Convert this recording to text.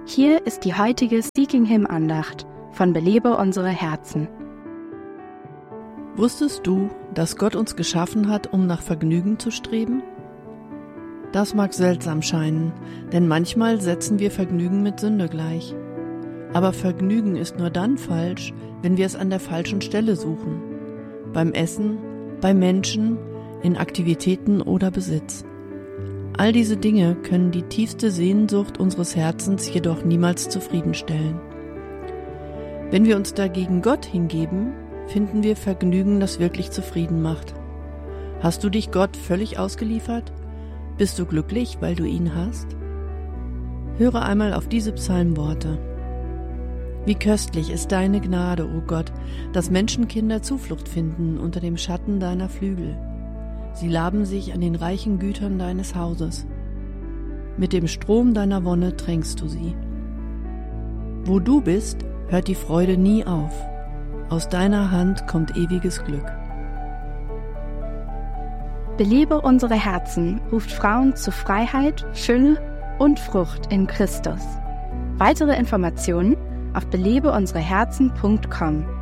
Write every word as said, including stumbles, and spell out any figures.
Hier ist die heutige Seeking Him Andacht von Belebe unsere Herzen. Wusstest du, dass Gott uns geschaffen hat, um nach Vergnügen zu streben? Das mag seltsam scheinen, denn manchmal setzen wir Vergnügen mit Sünde gleich. Aber Vergnügen ist nur dann falsch, wenn wir es an der falschen Stelle suchen. Beim Essen, bei Menschen, in Aktivitäten oder Besitz. All diese Dinge können die tiefste Sehnsucht unseres Herzens jedoch niemals zufriedenstellen. Wenn wir uns dagegen Gott hingeben, finden wir Vergnügen, das wirklich zufrieden macht. Hast du dich Gott völlig ausgeliefert? Bist du glücklich, weil du ihn hast? Höre einmal auf diese Psalmworte. Wie köstlich ist deine Gnade, o Gott, dass Menschenkinder Zuflucht finden unter dem Schatten deiner Flügel. Sie laben sich an den reichen Gütern deines Hauses. Mit dem Strom deiner Wonne tränkst du sie. Wo du bist, hört die Freude nie auf. Aus deiner Hand kommt ewiges Glück. Belebe unsere Herzen ruft Frauen zu Freiheit, Fülle und Frucht in Christus. Weitere Informationen auf belebe unsere herzen punkt com.